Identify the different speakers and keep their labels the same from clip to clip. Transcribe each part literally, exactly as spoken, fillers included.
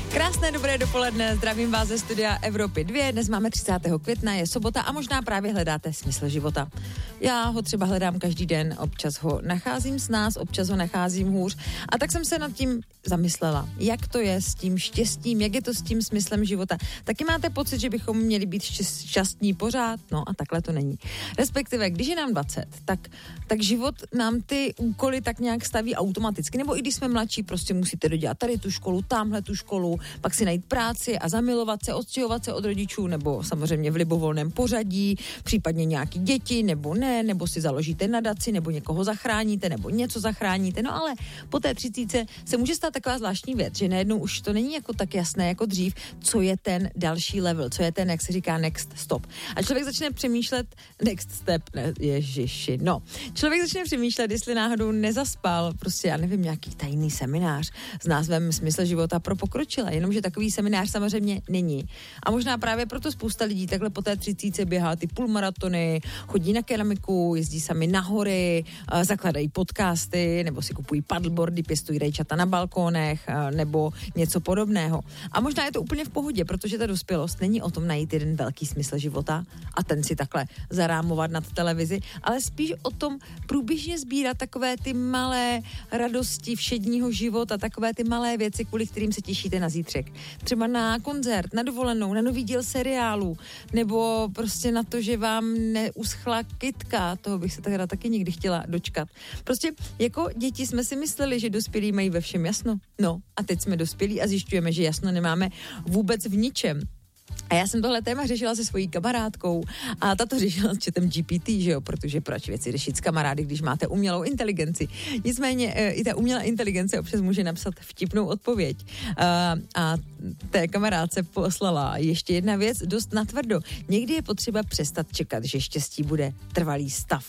Speaker 1: Krásné dobré dopoledne, zdravím vás ze studia Evropy dva. Dnes máme třicátého května, je sobota a možná právě hledáte smysl života. Já ho třeba hledám každý den, občas ho nacházím s nás, občas ho nacházím hůř. A tak jsem se nad tím zamyslela, jak to je s tím štěstím, jak je to s tím smyslem života. Taky máte pocit, že bychom měli být šťastní pořád? No a takhle to není. Respektive, když je nám dvacet, tak, tak život nám ty úkoly tak nějak staví automaticky. Nebo i když jsme mladší, prostě musíte dodělat tady tu školu, tamhle tu školu, pak si najít práci a zamilovat se, odstěhovat se od rodičů, nebo samozřejmě v libovolném pořadí, případně nějaký děti, nebo ne, nebo si založíte nadaci, nebo někoho zachráníte, nebo něco zachráníte. No ale po té třicítce se může stát taková zvláštní věc, že najednou už to není jako tak jasné jako dřív, co je ten další level, co je ten, jak se říká, next stop. A člověk začne přemýšlet, next step, ne, ježiši, no. Člověk začne přemýšlet, jestli náhodou nezaspal, prostě já nevím, nějaký tajný seminář s názvem Smysl života pro pokročilé, jenomže takový seminář samozřejmě není. A možná právě proto spousta lidí takhle po té třicítce běhá ty půlmaratony, chodí na keramiku, jezdí sami na hory, zakladají podcasty, nebo si kupují paddleboardy, pěstují rajčata na balkónech, nebo něco podobného. A možná je to úplně v pohodě, protože ta dospělost není o tom najít jeden velký smysl života a ten si takhle zarámovat nad televizi, ale spíš o tom průběžně sbírat takové ty malé radosti všedního života, takové ty malé věci, kvůli kterým se těšíte na zítřek. Třeba na koncert, na dovolenou, na nový díl seriálu, nebo prostě na to, že vám neuschla kytka, toho bych se teda taky někdy chtěla dočkat. Prostě jako děti jsme si mysleli, že dospělí mají ve všem jasno. No a teď jsme dospělí a zjišťujeme, že jasno nemáme vůbec v ničem. A já jsem tohle téma řešila se svojí kamarádkou a ta to řešila s chatem G P T, že jo, protože proč věci řešit s kamarády, když máte umělou inteligenci. Nicméně i ta umělá inteligence občas může napsat vtipnou odpověď. A, a té kamarádce poslala ještě jedna věc dost natvrdo. Někdy je potřeba přestat čekat, že štěstí bude trvalý stav.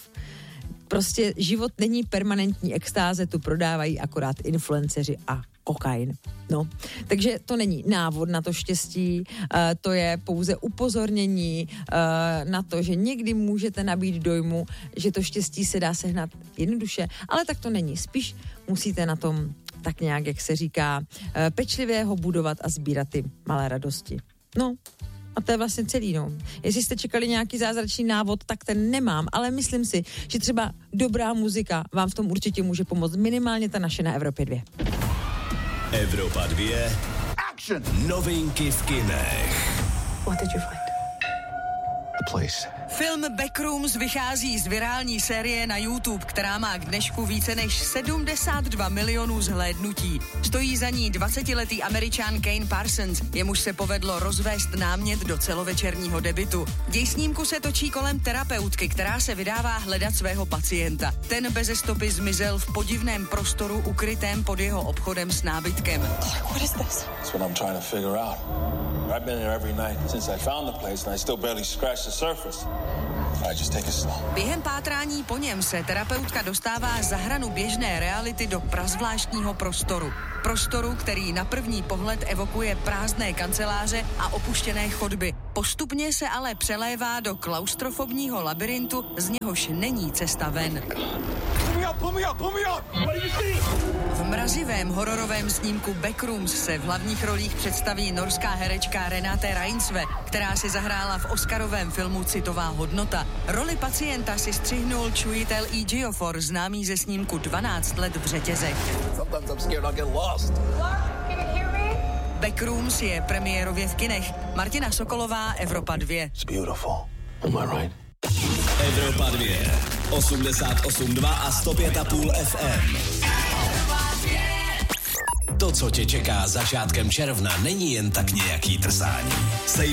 Speaker 1: Prostě život není permanentní extáze, tu prodávají akorát influenceři a kokain. No, takže to není návod na to štěstí, uh, to je pouze upozornění uh, na to, že někdy můžete nabít dojmu, že to štěstí se dá sehnat jednoduše, ale tak to není. Spíš musíte na tom tak nějak, jak se říká, uh, pečlivě ho budovat a sbírat ty malé radosti. No, a to je vlastně celý, no. Jestli jste čekali nějaký zázračný návod, tak ten nemám, ale myslím si, že třeba dobrá muzika vám v tom určitě může pomoct, minimálně ta naše na Evropě dva.
Speaker 2: Evropa dva. Action! Novinky v kinech.
Speaker 3: What did you find?
Speaker 2: The place.
Speaker 4: Film Backrooms vychází z virální série na YouTube, která má k dnešku více než sedmdesát dva milionů zhlédnutí. Stojí za ní dvacetiletý Američan Kane Parsons, jemuž se povedlo rozvést námět do celovečerního debutu. Děj snímku se točí kolem terapeutky, která se vydává hledat svého pacienta. Ten beze stopy zmizel v podivném prostoru ukrytém pod jeho obchodem s nábytkem.
Speaker 3: What is this?
Speaker 5: That's what I'm trying to figure out. I've been here every night since I found the place and I still barely scratched the surface. I just take it slow.
Speaker 4: Během pátrání po něm se terapeutka dostává za hranu běžné reality do prazvláštního prostoru. Prostoru, který na první pohled evokuje prázdné kanceláře a opuštěné chodby. Postupně se ale přelévá do klaustrofobního labirintu, z něhož není cesta ven. V mrazivém hororovém snímku Backrooms se v hlavních rolích představí norská herečka Renate Reinsve, která si zahrála v oscarovém filmu Citová hodnota. Roli pacienta si střihnul Chiwetel Ejiofor, známý ze snímku dvanáct let v řetězech. Backrooms je premiérově v kinech. Martina Sokolová, Evropa dva.
Speaker 5: It's beautiful. Am I right?
Speaker 2: Evropa dva. osmdesát osm dva a sto pět a půl F M. To, co tě čeká začátkem června, není jen tak nějaký trsání.